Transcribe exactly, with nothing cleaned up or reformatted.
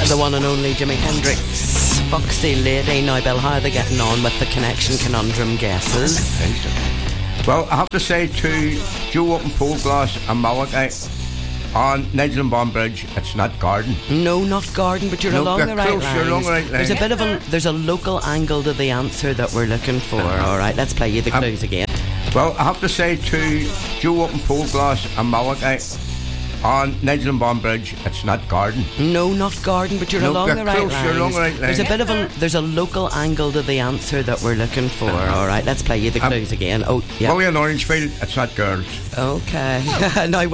the one and only Jimi Hendrix, Foxy Lady. Now, Bill, how are they getting on with the connection conundrum guesses? Well, I have to say to Joe Up and Polglass and Malachi on Nigel and Bond Bridge, it's not Garden. No, not Garden, but you're No, along they're the right close, you're lines. along the right There's a line. bit of a there's a local angle to the answer that we're looking for. All right, let's play you the Um, clues again. Well, I have to say to Joe Up and Polglass and Malachi on Nigel and Bond Bridge, it's not Garden. No, not Garden, but you're No, along they're the right close, lines. you're along the right There's a line. bit of a there's a local angle to the answer that we're looking for. All right, let's play you the Um, clues again. Oh, yeah. Willie and Orangefield, it's not Girls. Okay. Now.